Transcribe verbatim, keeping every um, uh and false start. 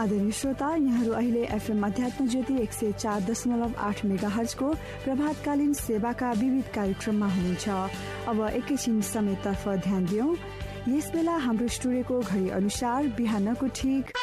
आदरणीय श्रोता, यहाँहरू अहिले एफएम अध्यात्म ज्योति एक सय चार दशमलव आठ मेगा हर्जको प्रभातकालीन सेवाका विविध कार्यक्रममा हुनुहुन्छ। अब एकैछिन समयतर्फ ध्यान दियौं। यस बेला हाम्रो स्टुडियोको घडी अनुसार बिहानको ठीक